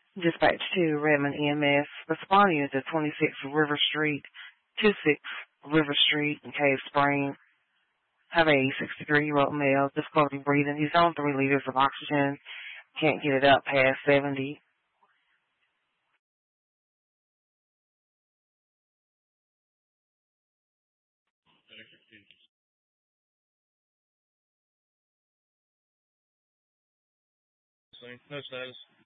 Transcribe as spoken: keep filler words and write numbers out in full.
Dispatch to Redmond E M S. Respond unit to twenty-six River Street, twenty-six River Street in Cave Spring. Have a sixty-three-year-old male, difficulty breathing. He's on three liters of oxygen. Can't get it up past seventy. No status.